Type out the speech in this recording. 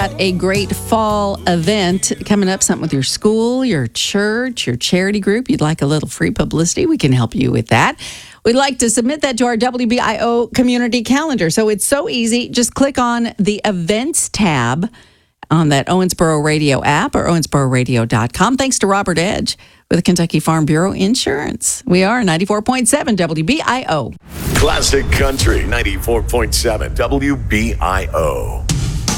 got a great fall event coming up, something with your school, your church, your charity group, you'd like a little free publicity, we can help you with that. We'd like to submit that to our WBIO community calendar. So it's so easy. Just click on the events tab on that Owensboro Radio app or owensbororadio.com. Thanks to Robert Edge with Kentucky Farm Bureau Insurance. We are 94.7 WBIO. Classic Country 94.7 WBIO.